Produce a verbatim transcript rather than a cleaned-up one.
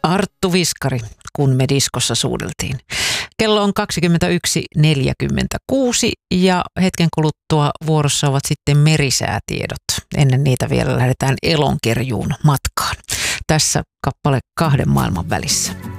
Arttu Viskari, kun me diskossa suudeltiin. Kello on kaksikymmentäyksi neljäkymmentäkuusi ja hetken kuluttua vuorossa ovat sitten merisäätiedot. Ennen niitä vielä lähdetään Elonkerjuun matkaan. Tässä kappale Kahden maailman välissä.